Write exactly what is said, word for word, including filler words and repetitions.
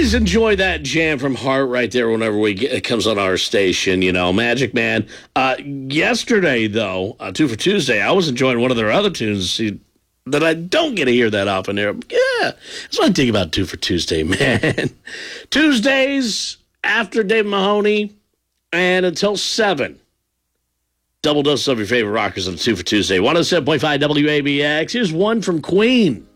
always enjoy that jam from Heart right there whenever we get, it comes on our station, you know, Magic Man. Uh, yesterday, though, uh, Two for Tuesday, I was enjoying one of their other tunes see, that I don't get to hear that often there. Yeah, that's what I think about Two for Tuesday, man. Tuesdays after Dave Mahoney and until seven. Double dose of your favorite rockers on Two for Tuesday. one oh seven point five W A B X. Here's one from Queen.